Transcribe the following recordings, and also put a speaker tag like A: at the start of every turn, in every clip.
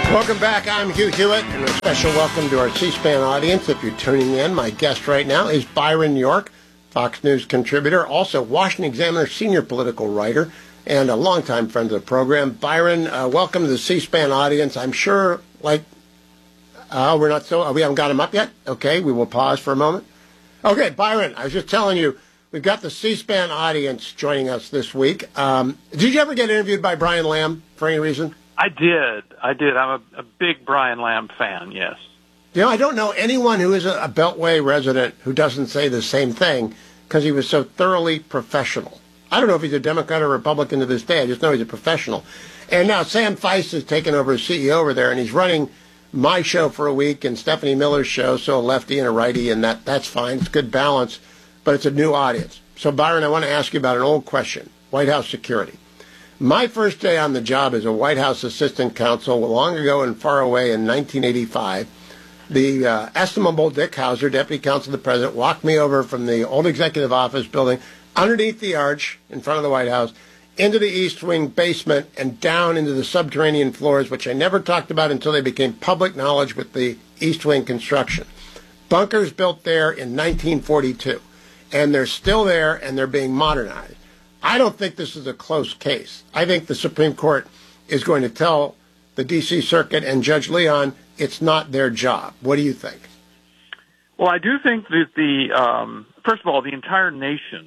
A: Welcome back. I'm Hugh Hewitt, and a special welcome to our C-SPAN audience. If you're tuning in, my guest right now is Byron York, Fox News contributor, also Washington Examiner senior political writer, and a longtime friend of the program. Byron, welcome to the C-SPAN audience. I'm sure, we haven't got him up yet? Okay, we will pause for a moment. Okay, Byron, I was just telling you, we've got the C-SPAN audience joining us this week. Did you ever get interviewed by Brian Lamb for any reason?
B: I did. I'm a big Brian Lamb fan, yes.
A: You know, I don't know anyone who is a Beltway resident who doesn't say the same thing because he was so thoroughly professional. I don't know if he's a Democrat or Republican to this day. I just know he's a professional. And now Sam Feist has taken over as CEO over there, and he's running my show for a week and Stephanie Miller's show, so a lefty and a righty, and that's fine. It's good balance, but it's a new audience. So, Byron, I want to ask you about an old question, White House security. My first day on the job as a White House assistant counsel long ago and far away in 1985, the estimable Dick Hauser, deputy counsel to the president, walked me over from the old executive office building underneath the arch in front of the White House into the East Wing basement and down into the subterranean floors, which I never talked about until they became public knowledge with the East Wing construction. Bunkers built there in 1942, and they're still there and they're being modernized. I don't think this is a close case. I think the Supreme Court is going to tell the D.C. Circuit and Judge Leon it's not their job. What do you think?
B: Well, I do think that first of all, the entire nation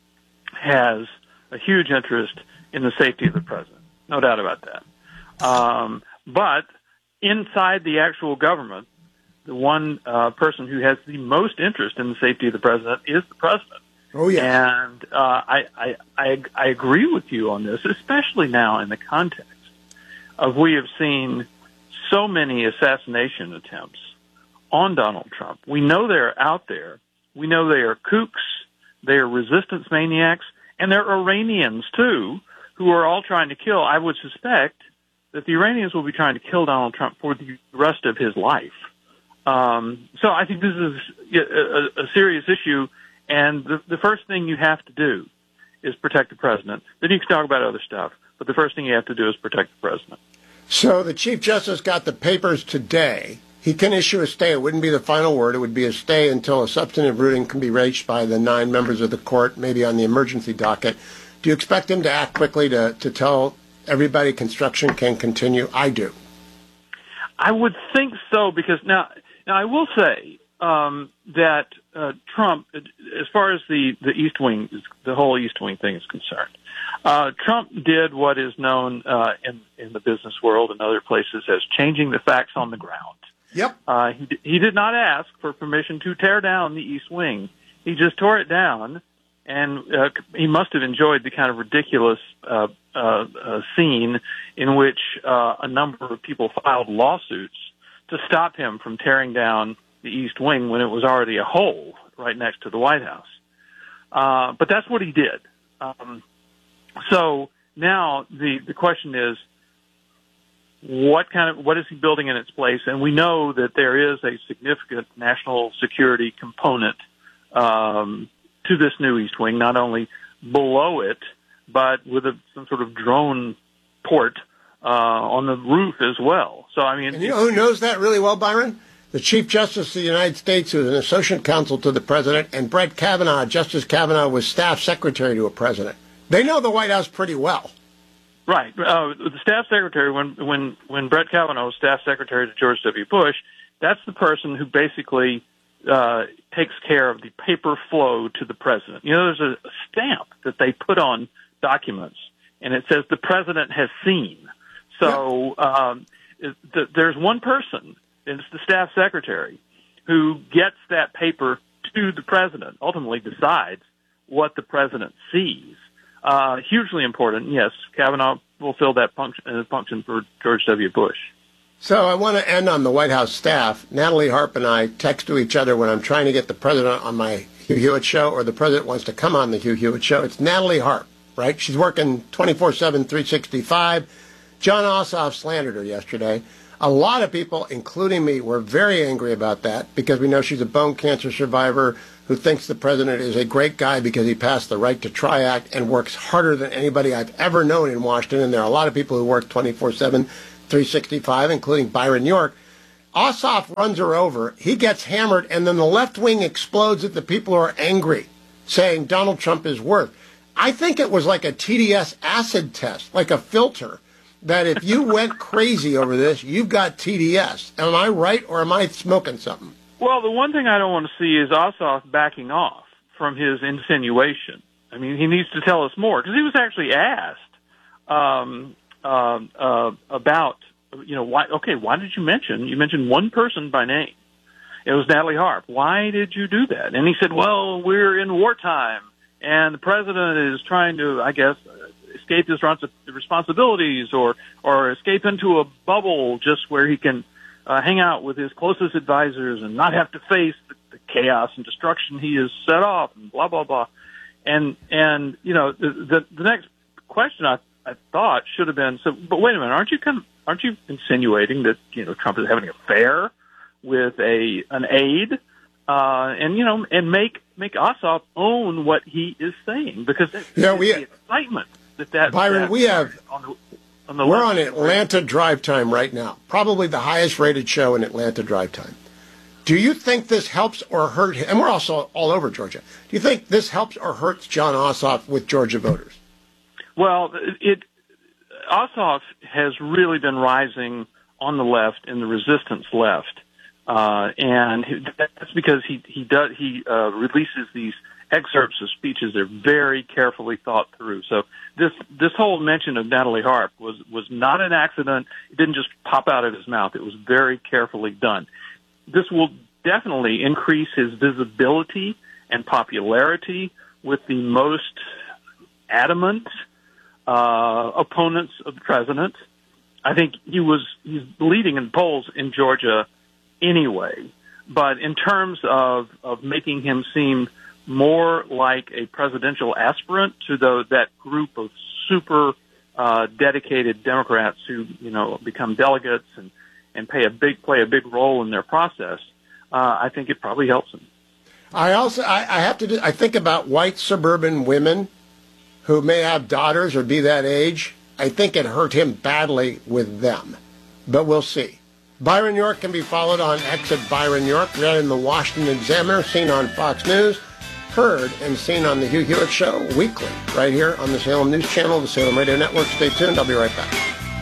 B: has a huge interest in the safety of the president. No doubt about that. But inside the actual government, the one person who has the most interest in the safety of the president is the president.
A: Oh, yeah.
B: And I agree with you on this, especially now in the context of we have seen so many assassination attempts on Donald Trump. We know they're out there. We know they are kooks, they are resistance maniacs, and they're Iranians, too, who are all trying to kill. I would suspect that the Iranians will be trying to kill Donald Trump for the rest of his life. So I think this is a serious issue. And the first thing you have to do is protect the president. Then you can talk about other stuff, but the first thing you have to do is protect the president.
A: So the Chief Justice got the papers today. He can issue a stay. It wouldn't be the final word. It would be a stay until a substantive ruling can be reached by the 9 members of the court, maybe on the emergency docket. Do you expect him to act quickly to tell everybody construction can continue? I do.
B: I would think so, because now I will say that Trump, as far as the East Wing, the whole East Wing thing is concerned, Trump did what is known in the business world and other places as changing the facts on the ground.
A: Yep.
B: He did not ask for permission to tear down the East Wing. He just tore it down, and he must have enjoyed the kind of ridiculous scene in which a number of people filed lawsuits to stop him from tearing down the East Wing when it was already a hole right next to the White House. But that's what he did. So now the question is, what is he building in its place? And we know that there is a significant national security component to this new East Wing, not only below it, but with some sort of drone port on the roof as well. So I mean,
A: and you know who knows that really well, Byron? The Chief Justice of the United States, who is an associate counsel to the president, and Brett Kavanaugh. Justice Kavanaugh was staff secretary to a president. They know the White House pretty well.
B: Right. The staff secretary, when Brett Kavanaugh was staff secretary to George W. Bush, that's the person who basically takes care of the paper flow to the president. You know, there's a stamp that they put on documents, and it says the president has seen. So there's one person, and it's the staff secretary, who gets that paper to the president, ultimately decides what the president sees. Hugely important. Yes, Kavanaugh will fill that function for George W. Bush.
A: So I want to end on the White House staff. Natalie Harp and I text to each other when I'm trying to get the president on my Hugh Hewitt show or the president wants to come on the Hugh Hewitt show. It's Natalie Harp, right? She's working 24/7, 365. John Ossoff slandered her yesterday. A lot of people, including me, were very angry about that because we know she's a bone cancer survivor who thinks the president is a great guy because he passed the Right to Try Act and works harder than anybody I've ever known in Washington. And there are a lot of people who work 24/7. 365, including Byron York. Ossoff runs her over. He gets hammered, and then the left wing explodes at the people who are angry, saying Donald Trump is worse. I think it was like a TDS acid test, like a filter, that if you went crazy over this, you've got TDS. Am I right, or am I smoking something?
B: Well, the one thing I don't want to see is Ossoff backing off from his insinuation. I mean, he needs to tell us more, because he was actually asked about, why did you mention one person by name? It was Natalie Harp. Why did you do that? And he said, well, we're in wartime, and the president is trying to, I guess, escape his responsibilities or escape into a bubble just where he can hang out with his closest advisors and not have to face the chaos and destruction he has set off, and blah, blah, blah. And the next question I thought should have been, but wait a minute, aren't you insinuating that, Trump is having an affair with an aide, and make Ossoff own what he is saying, because the excitement that
A: Byron, we're on Atlanta Drive Time right now, probably the highest rated show in Atlanta Drive Time. Do you think this helps or hurts, and we're also all over Georgia, do you think this helps or hurts Jon Ossoff with Georgia voters?
B: Well, Ossoff has really been rising on the left, in the resistance left, and that's because he releases these excerpts of speeches. They're very carefully thought through. So this whole mention of Natalie Harp was not an accident. It didn't just pop out of his mouth. It was very carefully done. This will definitely increase his visibility and popularity with the most adamant opponents of the president. I think he's leading in polls in Georgia anyway. But in terms of making him seem more like a presidential aspirant to that group of super dedicated Democrats who become delegates and play a big role in their process, I think it probably helps him. I think about white suburban women who may have daughters or be that age. I think it hurt him badly with them, but we'll see. Byron York can be followed on X at Byron York, read in the Washington Examiner, seen on Fox News, heard and seen on the Hugh Hewitt Show weekly, right here on the Salem News Channel, the Salem Radio Network. Stay tuned. I'll be right back.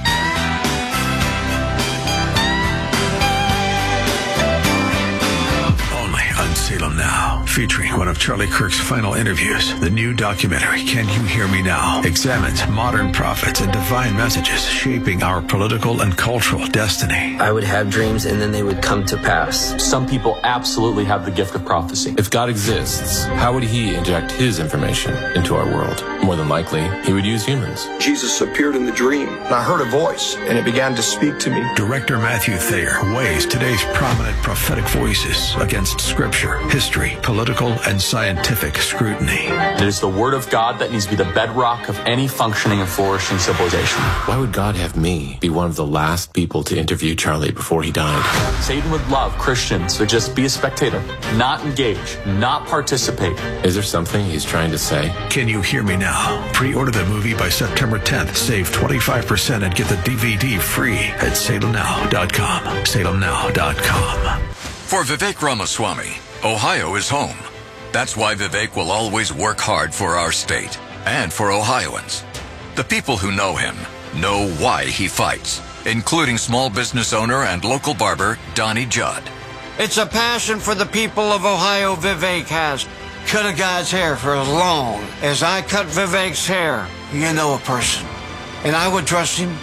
C: Salem Now, featuring one of Charlie Kirk's final interviews. The new documentary, Can You Hear Me Now?, examines modern prophets and divine messages shaping our political and cultural destiny.
D: I would have dreams and then they would come to pass.
E: Some people absolutely have the gift of prophecy. If God exists, how would he inject his information into our world? More than likely, he would use humans.
F: Jesus appeared in the dream, and I heard a voice, and it began to speak to me.
C: Director Matthew Thayer weighs today's prominent prophetic voices against Scripture, history, political, and scientific scrutiny.
E: It is the Word of God that needs to be the bedrock of any functioning and flourishing civilization.
G: Why would God have me be one of the last people to interview Charlie before he died?
E: Satan would love Christians to just be a spectator, not engage, not participate.
G: Is there something he's trying to say?
C: Can You Hear Me Now? Pre-order the movie by September 10th. Save 25% and get the DVD free at salemnow.com. salemnow.com.
H: For Vivek Ramaswamy, Ohio is home. That's why Vivek will always work hard for our state and for Ohioans. The people who know him know why he fights, including small business owner and local barber Donnie Judd.
I: It's a passion for the people of Ohio Vivek has. Cut a guy's hair for as long as I cut Vivek's hair. You know a person. And I would trust him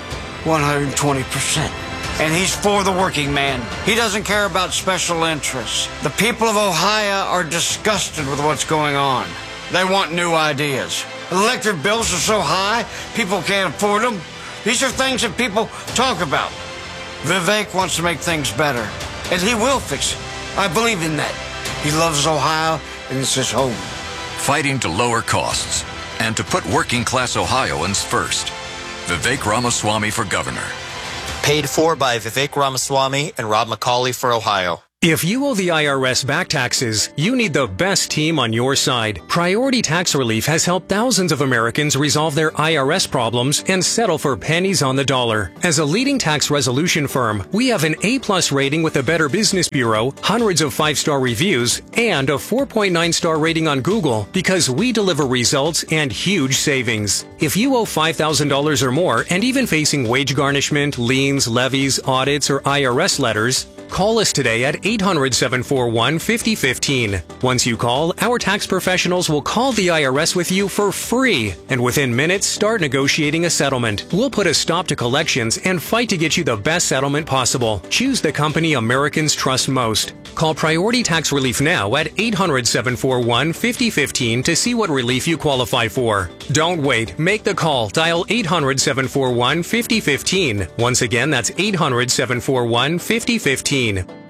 I: 120%. And he's for the working man. He doesn't care about special interests. The people of Ohio are disgusted with what's going on. They want new ideas. Electric bills are so high, people can't afford them. These are things that people talk about. Vivek wants to make things better, and he will fix it. I believe in that. He loves Ohio, and it's his home.
H: Fighting to lower costs and to put working-class Ohioans first. Vivek Ramaswamy for governor.
J: Paid for by Vivek Ramaswamy and Rob McCauley for Ohio. If you owe the IRS back taxes, you need the best team on your side. Priority Tax Relief has helped thousands of Americans resolve their IRS problems and settle for pennies on the dollar. As a leading tax resolution firm, we have an A+ rating with the Better Business Bureau, hundreds of 5-star reviews, and a 4.9-star rating on Google because we deliver results and huge savings. If you owe $5,000 or more and even facing wage garnishment, liens, levies, audits, or IRS letters, call us today at 800-741-5015. Once you call, our tax professionals will call the IRS with you for free, and within minutes, start negotiating a settlement. We'll put a stop to collections and fight to get you the best settlement possible. Choose the company Americans trust most. Call Priority Tax Relief now at 800-741-5015 to see what relief you qualify for. Don't wait. Make the call. Dial 800-741-5015. Once again, that's 800-741-5015.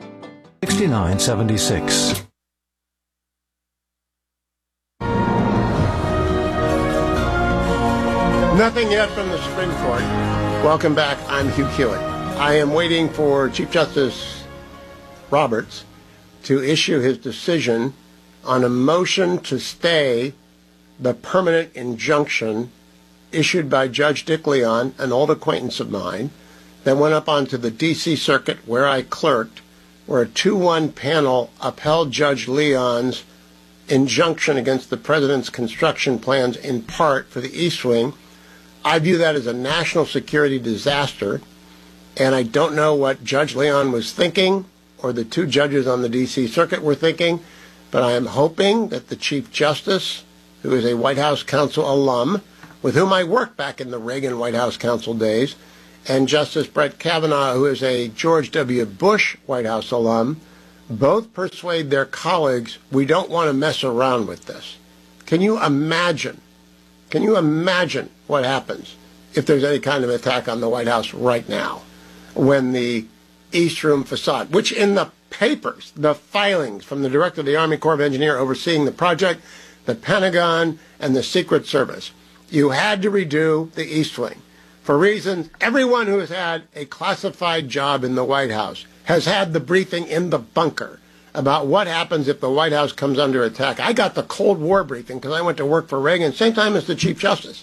K: 6976.
A: Nothing yet from the Supreme Court. Welcome back. I'm Hugh Hewitt. I am waiting for Chief Justice Roberts to issue his decision on a motion to stay the permanent injunction issued by Judge Dick Leon, an old acquaintance of mine, that went up onto the D.C. Circuit where I clerked, where a 2-1 panel upheld Judge Leon's injunction against the president's construction plans in part for the East Wing. I view that as a national security disaster, and I don't know what Judge Leon was thinking or the two judges on the D.C. Circuit were thinking, but I am hoping that the Chief Justice, who is a White House counsel alum, with whom I worked back in the Reagan White House counsel days, and Justice Brett Kavanaugh, who is a George W. Bush White House alum, both persuade their colleagues we don't want to mess around with this. Can you imagine what happens if there's any kind of attack on the White House right now when the East Room facade, which in the papers, the filings from the Director of the Army Corps of Engineers overseeing the project, the Pentagon, and the Secret Service, you had to redo the East Wing. For reasons, everyone who has had a classified job in the White House has had the briefing in the bunker about what happens if the White House comes under attack. I got the Cold War briefing because I went to work for Reagan, same time as the Chief Justice.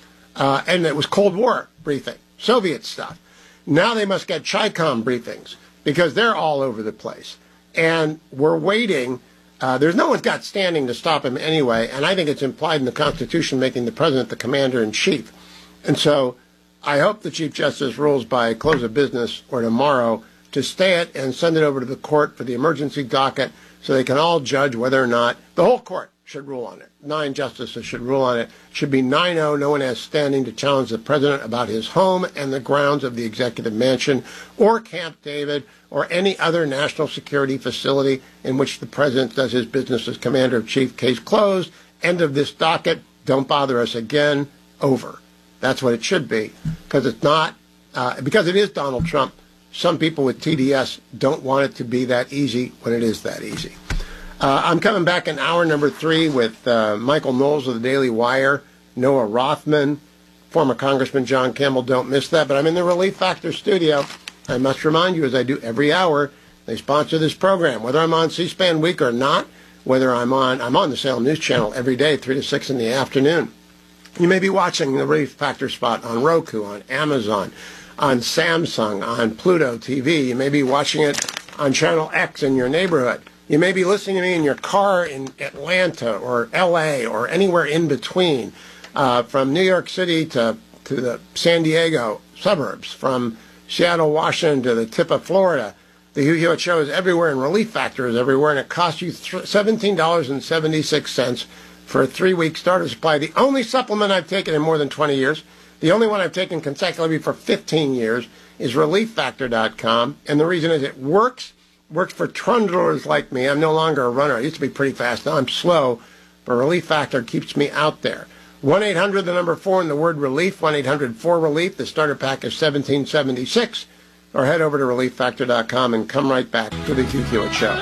A: And it was Cold War briefing, Soviet stuff. Now they must get CHICOM briefings because they're all over the place. And we're waiting. There's no one's got standing to stop him anyway, and I think it's implied in the Constitution making the president the commander-in-chief. And so I hope the Chief Justice rules by close of business or tomorrow to stay it and send it over to the court for the emergency docket so they can all judge whether or not the whole court should rule on it. 9 justices should rule on it. It should be 9-0. No one has standing to challenge the president about his home and the grounds of the executive mansion or Camp David or any other national security facility in which the president does his business as commander-in-chief. Case closed. End of this docket. Don't bother us again. Over. That's what it should be, because it's not, because it is Donald Trump. Some people with TDS don't want it to be that easy when it is that easy. I'm coming back in hour number 3 with Michael Knowles of the Daily Wire, Noah Rothman, former Congressman John Campbell. Don't miss that. But I'm in the Relief Factor studio. I must remind you, as I do every hour, they sponsor this program. Whether I'm on C-SPAN Week or not, whether I'm on the Salem News Channel every day, 3 to 6 in the afternoon. You may be watching the Relief Factor spot on Roku, on Amazon, on Samsung, on Pluto TV. You may be watching it on Channel X in your neighborhood. You may be listening to me in your car in Atlanta or L.A. or anywhere in between, from New York City to the San Diego suburbs, from Seattle, Washington to the tip of Florida. The Hugh Hewitt Show is everywhere, and Relief Factor is everywhere, and it costs you $17.76 for a 3-week starter supply. The only supplement I've taken in more than 20 years, the only one I've taken consecutively for 15 years, is ReliefFactor.com. And the reason is it works for trundlers like me. I'm no longer a runner. I used to be pretty fast. Now I'm slow, but Relief Factor keeps me out there. 1-800, the number 4, and the word relief, 1-800-4RELIEF. The starter pack is $17.76. Or head over to ReliefFactor.com and come right back to the Hugh Hewitt Show.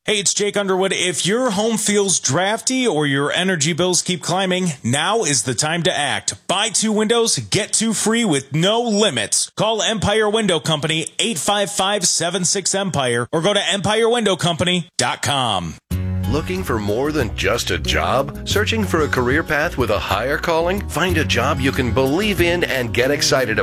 K: Hey, it's Jake Underwood. If your home feels drafty or your energy bills keep climbing, now is the time to act. Buy 2 windows, get 2 free with no limits. Call Empire Window Company, 855-76-EMPIRE, or go to EmpireWindowCompany.com.
L: Looking for more than just a job? Searching for a career path with a higher calling? Find a job you can believe in and get excited about.